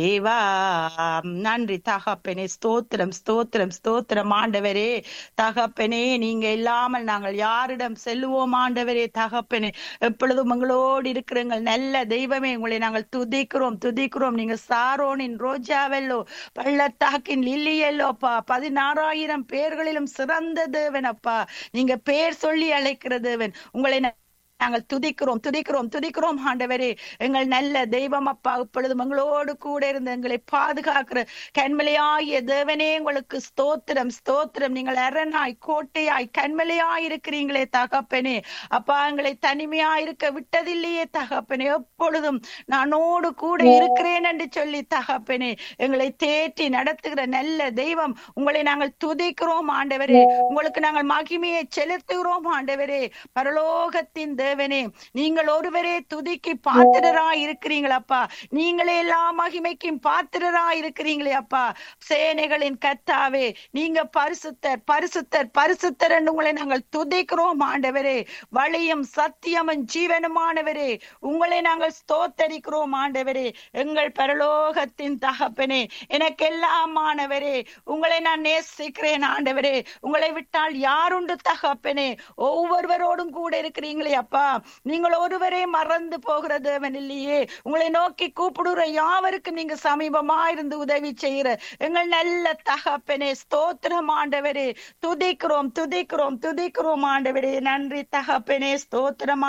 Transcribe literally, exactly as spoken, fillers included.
தேவா. நன்றி தகப்பனே. ஸ்தோத்திரம் ஸ்தோத்திரம் ஸ்தோத்திரம் ஆண்டவரே. தகப்பனே, நீங்க இல்லாமல் நாங்கள் யாரிடம் செல்லுவோம் ஆண்டவரே? தகப்பனே, எப்பொழுதும் உங்களோடு இருக்கிறங்கள் நல்ல தெய்வமே, உங்களை நாங்கள் துதிக்கிறோம் துதிக்கிறோம். நீங்க சாரோனின் ரோஜாவெல்லோ, பள்ளத்தாக்கின் லில்லியல்லோப்பா, பதினாறாயிரம் பேர்களிலும் சிறந்த தேவன் அப்பா. நீங்க பேர் சொல்லி அழைக்கிற தேவன். உங்களை நாங்கள் துதிக்கிறோம் துதிக்கிறோம் துதிக்கிறோம் ஆண்டவரே. எங்கள் நல்ல தெய்வம் அப்பா, இப்பொழுது எங்களோடு கூட இருந்து எங்களை பாதுகாக்கிற கண்மலையாகிய தேவனே, உங்களுக்கு ஸ்தோத்திரம் ஸ்தோத்திரம். நீங்கள் அரணாய் கோட்டையாய் கண்மலையாய் இருக்கிறீங்களே தகப்பனே. அப்பா, எங்களை தனிமையா இருக்க விட்டதில்லையே தகப்பனே. எப்பொழுதும் நானோடு கூட இருக்கிறேன் என்று சொல்லி தகப்பனே, எங்களை தேற்றி நடத்துகிற நல்ல தெய்வம். உங்களை நாங்கள் துதிக்கிறோம் ஆண்டவரே. உங்களுக்கு நாங்கள் மகிமையை செலுத்துகிறோம் ஆண்டவரே. பரலோகத்தின் தேவனே, நீங்கள் ஒருவரே துதிக்கு பாத்திரராய் இருக்கிறீங்களப்பா. நீங்களே எல்லா மகிமைக்கும் பாத்திரராய் இருக்கிறீங்களே அப்பா. சேனைகளின் கர்த்தாவே, நீங்க பரிசுத்தர் பரிசுத்தர் பரிசுத்தர் என்று உங்களை நாங்கள் துதிக்கிறோம் ஆண்டவரே. வழியும் சத்தியமும் ஜீவனுமானவரே, உங்களை நாங்கள் ஸ்தோத்தரிக்கிறோம் ஆண்டவரே. எங்கள் பரலோகத்தின் தகப்பனே, எனக்கு எல்லாம் ஆனவரே, உங்களை நான் நேசிக்கிறேன் ஆண்டவரே. உங்களை விட்டால் யாருண்டு தகப்பனே? ஒவ்வொருவரோடும் கூட இருக்கிறீங்களே அப்பா. நீங்கள் ஒருவரே மறந்து போகிற தேவன் இல்லையே. உங்களை நோக்கி கூப்பிடுற யாவருக்கும் நீங்க சமீபமா இருந்து உதவி செய்கிற எங்கள் நல்ல தகப்பனே, ஸ்தோத்திரம் ஆண்டவரே. துதிக்கிறோம் துதிக்கிறோம் துதிக்கிறோம் ஆண்டவரே. நன்றி தகப்பனே, ஸ்தோத்திரம்